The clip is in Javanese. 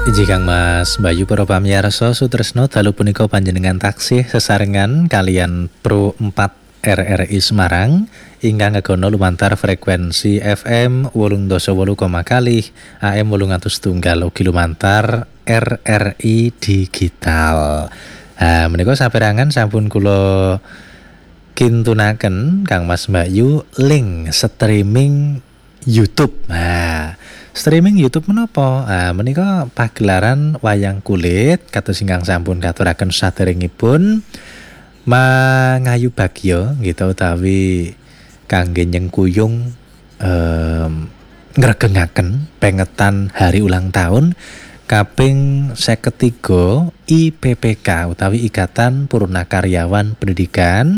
Jika Mas Bayu para pamirsa sutresno dalu punika panjenengan taksih sesarengan kalian Pro 4 RRI Semarang ingkang ngegono lumantar frekuensi FM 88,0 AM 801 ugi lumantar RRI Digital. Menika saperangan sampun kula kintunaken Kang Mas Bayu link streaming YouTube. Streaming YouTube menapa? Menika pagelaran wayang kulit kados ingkang sampun katuraken saderengipun mangayu bagya gitu utawi kangge nyengkuyung ngregengaken pengetan hari ulang tahun kaping 53 IPPK utawi Ikatan Purnakaryawan Pendidikan